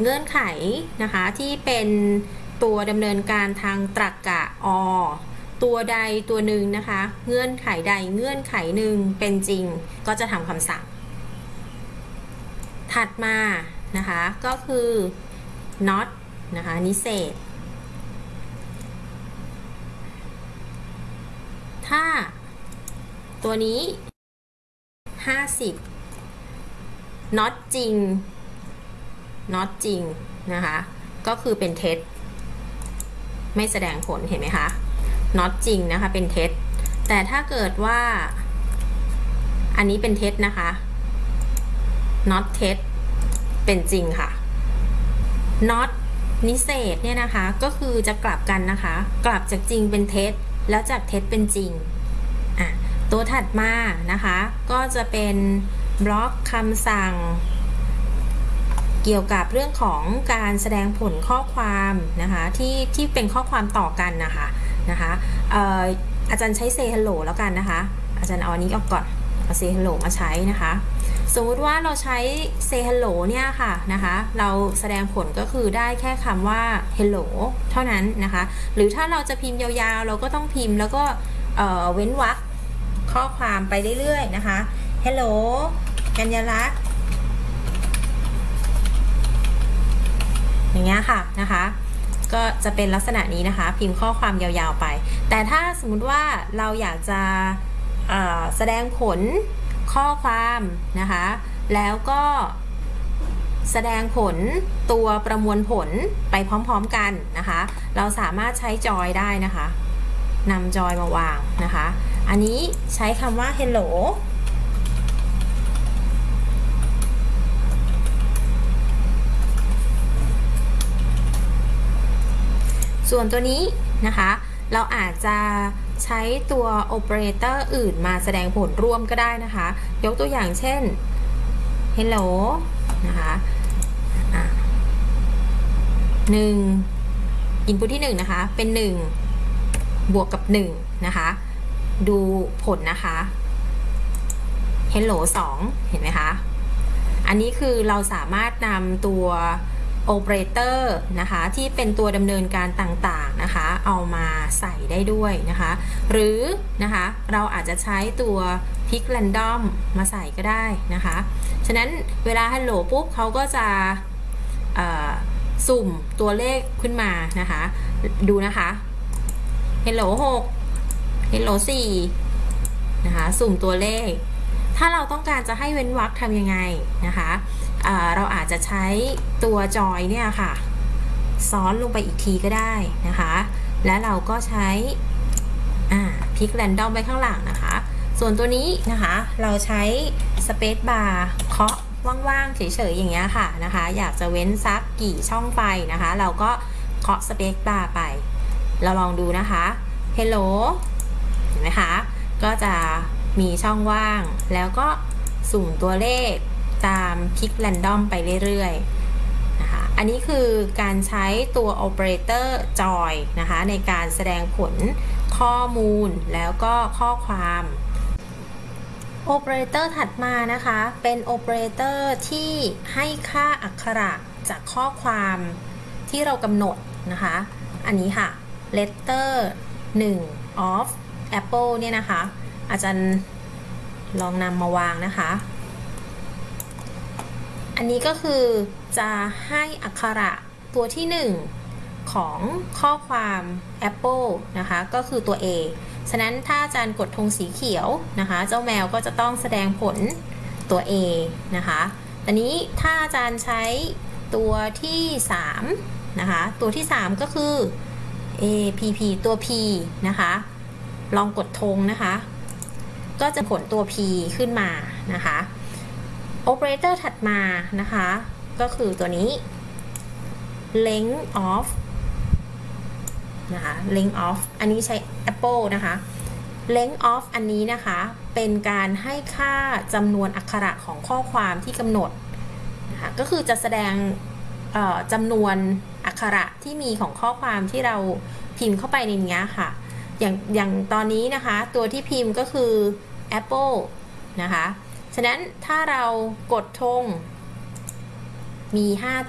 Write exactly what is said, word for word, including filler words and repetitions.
เงื่อนไขนะคะที่เป็นตัวดำเนินการทางตรรกะอตัวใดตัวหนึ่งนะคะเงื่อนไขใดเงื่อนไขหนึ่งเป็นจริงก็จะทำคำสั่งถัดมานะคะก็คือ not นะคะนิเศษถ้าตัวนี้ห้าสิบ not จริง not จริงนะคะก็คือเป็นเท็จไม่แสดงผลเห็นไหมคะ not จริงนะคะเป็นเท็จแต่ถ้าเกิดว่าอันนี้เป็นเท็จนะคะ not เท็จเป็นจริงค่ะ not นิเศษเนี่ยนะคะก็คือจะกลับกันนะคะกลับจากจริงเป็นเท็จแล้วจากเท็จเป็นจริงอ่ะตัวถัดมานะคะก็จะเป็นบล็อกคำสั่งเกี่ยวกับเรื่องของการแสดงผลข้อความนะคะที่ที่เป็นข้อความต่อกันนะคะนะคะเอ่ออาจารย์ใช้ say hello แล้วกันนะคะอาจารย์เอาอันนี้ออกก่อนเอา say hello มาใช้นะคะสมมุติว่าเราใช้ say hello เนี่ยค่ะนะคะเราแสดงผลก็คือได้แค่คำว่า hello เท่านั้นนะคะหรือถ้าเราจะพิมพ์ยาวๆเราก็ต้องพิมพ์แล้วก็เอ่อเว้นวรรคข้อความไปเรื่อยๆนะคะ hello กัญญาลักษณ์อย่างเงี้ยค่ะนะคะก็จะเป็นลักษณะนี้นะคะพิมพ์ข้อความยาวๆไปแต่ถ้าสมมุติว่าเราอยากจะแสดงผลข้อความนะคะแล้วก็แสดงผลตัวประมวลผลไปพร้อมๆกันนะคะเราสามารถใช้จอยได้นะคะนำจอยมาวางนะคะอันนี้ใช้คำว่า helloส่วนตัวนี้นะคะเราอาจจะใช้ตัวโอเปอเรเตอร์อื่นมาแสดงผลร่วมก็ได้นะคะยกตัวอย่างเช่น hello นะคะหนึ่ง input ที่หนึ่งนะคะเป็นหนึ่งบวกกับหนึ่งนะคะดูผลนะคะ hello สองเห็นไหมคะอันนี้คือเราสามารถนำตัวโอเปอเรเตอร์นะคะที่เป็นตัวดำเนินการต่างๆนะคะเอามาใส่ได้ด้วยนะคะหรือนะคะเราอาจจะใช้ตัว pick random มาใส่ก็ได้นะคะฉะนั้นเวลา hello ปุ๊บเขาก็จะสุ่มตัวเลขขึ้นมานะคะดูนะคะ hello หก hello สี่นะคะสุ่มตัวเลขถ้าเราต้องการจะให้เว้นวรรคทำยังไงนะคะเราอาจจะใช้ตัวจอยเนี่ยค่ะซ้อนลงไปอีกทีก็ได้นะคะและเราก็ใช้พลิกแรนดอมไปข้างหลังนะคะส่วนตัวนี้นะคะเราใช้สเปซบาร์เคาะว่างๆเฉยๆอย่างเงี้ยค่ะนะคะอยากจะเว้นซักกี่ช่องไปนะคะเราก็เคาะสเปซบาร์ไปเราลองดูนะคะ hello เห็นไหมคะก็จะมีช่องว่างแล้วก็สุ่มตัวเลขตามพลิกแรนดอมไปเรื่อยๆนะคะอันนี้คือการใช้ตัวโอเปอเรเตอร์จอยนะคะในการแสดงผลข้อมูลแล้วก็ข้อความโอเปอเรเตอร์ถัดมานะคะเป็นโอเปอเรเตอร์ที่ให้ค่าอักขระจากข้อความที่เรากำหนดนะคะอันนี้ค่ะ letter หนึ่ง of apple เนี่ยนะคะอาจารย์ลองนำมาวางนะคะอันนี้ก็คือจะให้อักขระตัวที่หนึ่งของข้อความ Apple นะคะก็คือตัว A ฉะนั้นถ้าอาจารย์กดธงสีเขียวนะคะเจ้าแมวก็จะต้องแสดงผลตัว A นะคะตอนนี้ถ้าอาจารย์ใช้ตัวที่สามนะคะตัวที่สามก็คือ A P P ตัว P นะคะลองกดธงนะคะก็จะผลตัว P ขึ้นมานะคะโอเปอเรเตอร์ถัดมานะคะก็คือตัวนี้ length of นะคะ length of อันนี้ใช้ Apple นะคะ length of อันนี้นะคะเป็นการให้ค่าจำนวนอักขระของข้อความที่กำหนดนะคะก็คือจะแสดงจำนวนอักขระที่มีของข้อความที่เราพิมพ์เข้าไปในนี้ค่ะอย่างอย่างตอนนี้นะคะตัวที่พิมพ์ก็คือ Apple นะคะฉะนั้นถ้าเรากดธงมีห้า